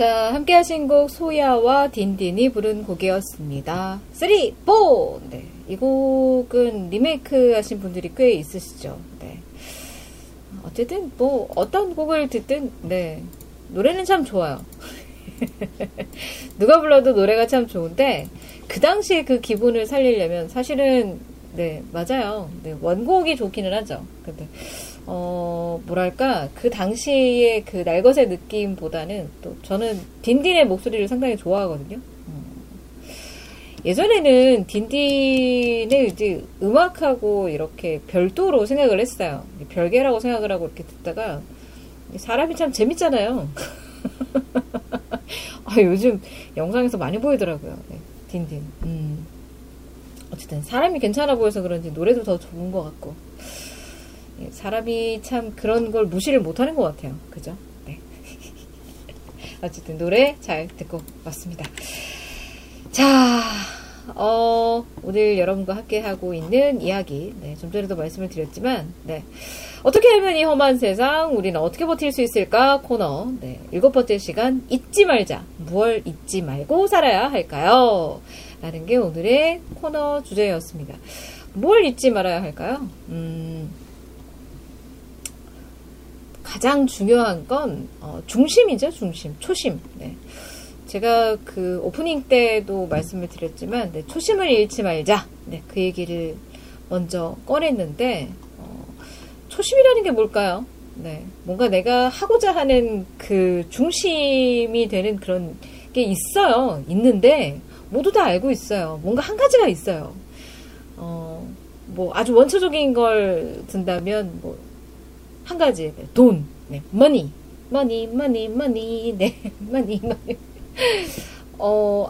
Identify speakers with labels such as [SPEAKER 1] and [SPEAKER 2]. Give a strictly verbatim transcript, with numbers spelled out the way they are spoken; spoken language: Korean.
[SPEAKER 1] 자, 함께 하신 곡 소야와 딘딘이 부른 곡이었습니다. 쓰리, 포! 네. 이 곡은 리메이크 하신 분들이 꽤 있으시죠. 네. 어쨌든, 뭐, 어떤 곡을 듣든, 네. 노래는 참 좋아요. 누가 불러도 노래가 참 좋은데, 그 당시에 그 기분을 살리려면 사실은, 네, 맞아요. 네, 원곡이 좋기는 하죠. 근데, 어, 뭐랄까, 그 당시의 그 날것의 느낌보다는 또 저는 딘딘의 목소리를 상당히 좋아하거든요. 음. 예전에는 딘딘의 이제 음악하고 이렇게 별도로 생각을 했어요. 별개라고 생각을 하고 이렇게 듣다가 사람이 참 재밌잖아요. 아, 요즘 영상에서 많이 보이더라고요. 네, 딘딘. 음. 어쨌든 사람이 괜찮아 보여서 그런지 노래도 더 좋은 것 같고. 사람이 참 그런 걸 무시를 못하는 것 같아요. 그죠? 네. 어쨌든 노래 잘 듣고 왔습니다. 자, 어, 오늘 여러분과 함께 하고 있는 이야기, 네, 좀 전에도 말씀을 드렸지만, 네, 어떻게 하면 이 험한 세상 우리는 어떻게 버틸 수 있을까 코너, 네, 일곱 번째 시간 잊지 말자. 무얼 잊지 말고 살아야 할까요? 라는 게 오늘의 코너 주제였습니다. 뭘 잊지 말아야 할까요? 음. 가장 중요한 건 어, 중심이죠. 중심, 초심. 네. 제가 그 오프닝 때도 말씀을 드렸지만 네, 초심을 잃지 말자. 네, 그 얘기를 먼저 꺼냈는데 어, 초심이라는 게 뭘까요? 네, 뭔가 내가 하고자 하는 그 중심이 되는 그런 게 있어요. 있는데 모두 다 알고 있어요. 뭔가 한 가지가 있어요. 어, 뭐 아주 원초적인 걸 든다면 뭐 한 가지, 돈, 네, money, money, money, money, 네, money, money. 어,